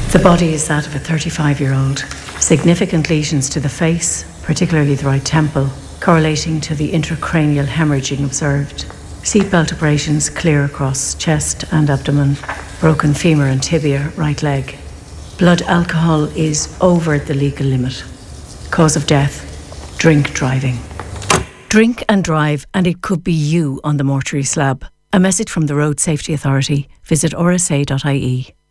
The body is that of a 35-year-old. Significant lesions to the face, particularly the right temple, correlating to the intracranial hemorrhaging observed. Seatbelt abrasions clear across chest and abdomen. Broken femur and tibia, right leg. Blood alcohol is over the legal limit. Cause of death, drink driving. Drink and drive, and it could be you on the mortuary slab. A message from the Road Safety Authority. Visit rsa.ie.